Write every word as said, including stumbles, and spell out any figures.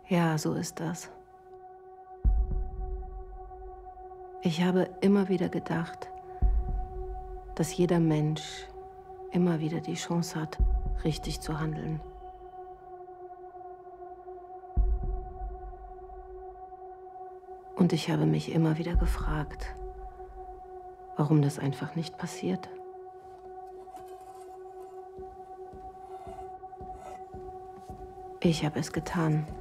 Ja, so ist das. Ich habe immer wieder gedacht, dass jeder Mensch immer wieder die Chance hat, richtig zu handeln. Und ich habe mich immer wieder gefragt, warum das einfach nicht passiert. Ich habe es getan.